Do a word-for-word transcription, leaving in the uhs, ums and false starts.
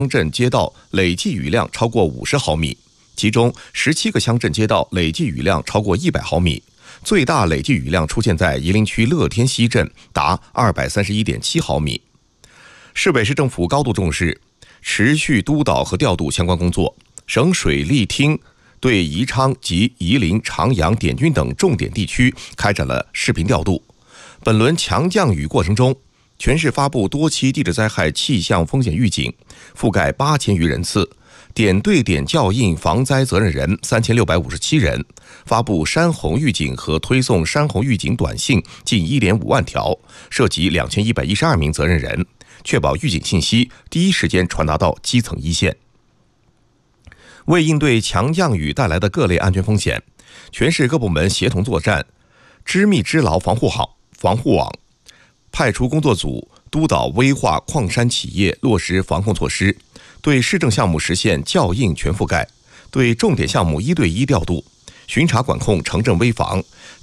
乡镇街道累计雨量超过五十毫米，其中十七个乡镇街道累计雨量超过一百毫米，最大累计雨量出现在夷陵区乐天西镇，达二百三十一点七毫米。市委市政府高度重视，持续督导和调度相关工作。省水利厅对宜昌及夷陵、长阳、滇军等重点地区开展了视频调度。本轮强降雨过程中，全市发布多期地质灾害气象风险预警，覆盖八千余人次，点对点校印防灾责任人三千六百五十七人，发布山洪预警和推送山洪预警短信近一点五万条，涉及两千一百一十二名责任人，确保预警信息第一时间传达到基层一线。为应对强降雨带来的各类安全风险，全市各部门协同作战，织密织牢防护好防护网，派出工作组督导危化矿山企业落实防控措施，对市政项目实现校印全覆盖，对重点项目一对一调度，巡查管控城镇危防，